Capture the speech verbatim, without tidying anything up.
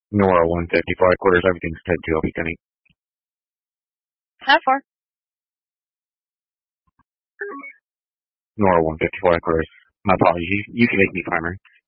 Nora one fifty-four quarters, everything's ten two, I'll be Kenny. How far? Nora one fifty-four quarters. My apologies, you, you can make me primary.